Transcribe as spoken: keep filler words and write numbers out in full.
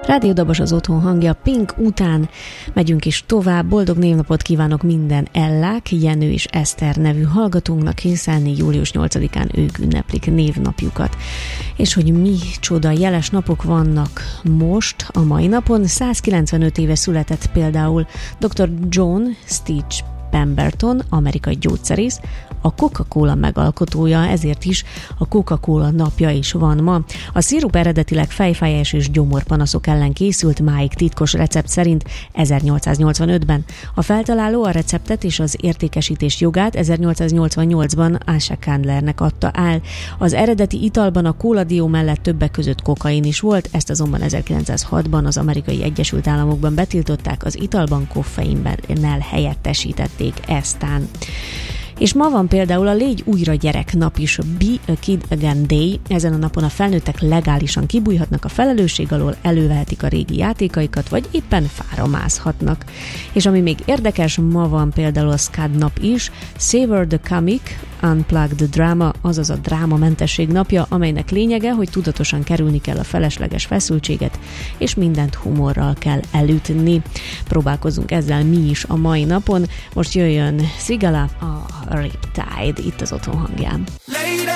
Rádió Dabos az otthon hangja, Pink után megyünk is tovább. Boldog névnapot kívánok minden Ellák, Jenő és Eszter nevű hallgatónknak, hiszen július nyolcadikán ők ünneplik névnapjukat. És hogy mi csoda jeles napok vannak most a mai napon. százkilencvenöt éve született például doktor John Stitch Pemberton, amerikai gyógyszerész, a Coca-Cola megalkotója, ezért is a Coca-Cola napja is van ma. A szirup eredetileg fejfájás és gyomorpanaszok ellen készült, máig titkos recept szerint ezernyolcszáznyolcvanötben. A feltaláló a receptet és az értékesítés jogát ezernyolcszáznyolcvannyolcban Asa Candlernek adta el. Az eredeti italban a kóladió mellett többek között kokain is volt, ezt azonban ezerkilencszázhatban az Amerikai Egyesült Államokban betiltották, az italban koffeinnel helyettesítették eztán. És ma van például a Légy újra gyerek nap is, Be a Kid Again Day. Ezen a napon a felnőttek legálisan kibújhatnak a felelősség alól, elővehetik a régi játékaikat, vagy éppen fára mászhatnak. És ami még érdekes, ma van például a SCAD nap is, Savor the Comic, Unplug the Drama, azaz a drámamentesség napja, amelynek lényege, hogy tudatosan kerülni kell a felesleges feszültséget, és mindent humorral kell elütni. Próbálkozunk ezzel mi is a mai napon. Most jöjjön Sigala, a Riptide itt az otthon hangján.